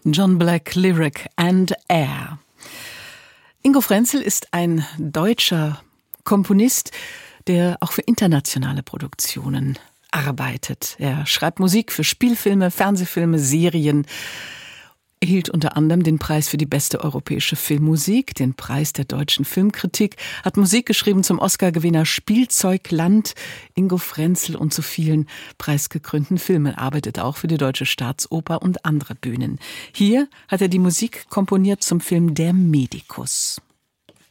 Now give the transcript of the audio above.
John Black, Lyric and Air. Ingo Frenzel ist ein deutscher Komponist, der auch für internationale Produktionen arbeitet. Er schreibt Musik für Spielfilme, Fernsehfilme, Serien. Er erhielt unter anderem den Preis für die beste europäische Filmmusik, den Preis der deutschen Filmkritik, hat Musik geschrieben zum Oscar-Gewinner Spielzeugland, Ingo Frenzel und zu vielen preisgekrönten Filmen, arbeitet auch für die Deutsche Staatsoper und andere Bühnen. Hier hat er die Musik komponiert zum Film Der Medikus.